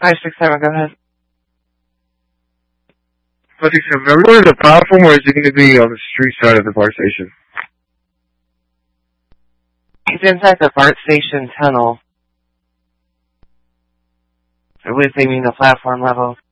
567, go ahead. 567, are we going to the platform or is it going to be on the street side of the BART station? It's inside the BART station tunnel. I believe they mean the platform level.